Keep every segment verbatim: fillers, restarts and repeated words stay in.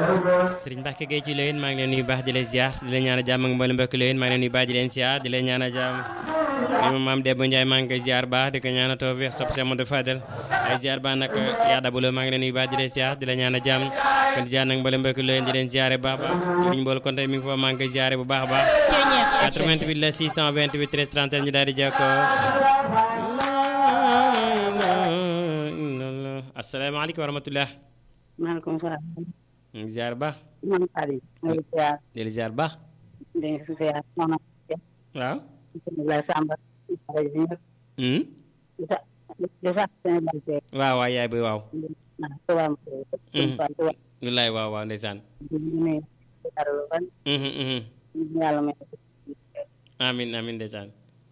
Serigne Mbacke Gueye ci Loyenne maa ngi leen nuyu baax di leen ziar di leen ñaanal jàmm ak mboolem mbokk Loyenne maa ngi leen nuyu baax di leen ziar di leen ñaanal jàmm ma maam Debbo Ndiaye maa ngi koy ziar baax di ko ñaanal tawfiq sopp Cheikh Modou Fadel ay ziar baax nag yaa dabulo maa ngi leen nuyu baax di leen ziar di leen ñaanal jàmm kon ziar nag mboolem mbokk Loyenne di leen ziare baax baax liñ bool kon tey mi ngi foofu maa ngi koy ziare bu baax baax quatre-vingt-huit la six cent vingt-huit treize trente ñu daal di jokkoo asalaamaaleykum wa rahmatulah. maaleykum salaam. ñu ngi ziar baax. man Aliou. maa ngi ziar. di la ziar baax. di nga ziar. waaw. waaw waaw yaay bi waaw. wallaay waaw waaw ndeysaan. amiin amiin ndeysaan.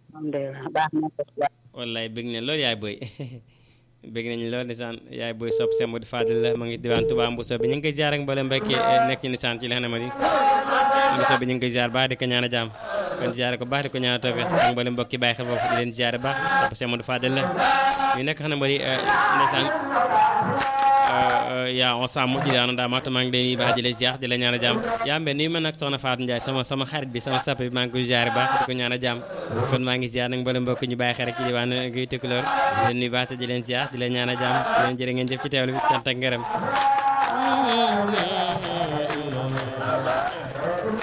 wallaay bëgg na loolu yaay boy bëgg nañu loolu ndeysaan yaay boy sopp Cheikh Modou Fadel la ma ngi diwaan Touba Mbousso bi ñu ngi koy ziar ak mboolem mbokk nekk ci ndeysaan ci li xam ne ma di Mbousso bi ñu ngi koy ziar baax di ko ñaan a jàmm kon ziar ko baax di ko ñaan a tawfeex ak mboolem mbokk yi bàyyi xel foofu di leen ziar baax sopp Cheikh Modou Fadel la ñu nekk xam ne ma di ndeysaan yaa on sàmm ci daanu daa maa ngi leen baax di leen ziar di la ñaan a jàmm yaa mbé nuyu ma nag soxna Fatou Ndiaye sama sama xarit bi sama sapp bi maa ngi koy ziar baax di ko ñaan a jàmm kon maa ngi ziar nag mboolem mbokk ñu bàyyi xel rek ci diwaan Guy Tukulóor di leen nuyu baax te di leen ziar di leen ñaan a jàmm di leen jërë ngeen jëf ci teewlu bi cant ak ngërëm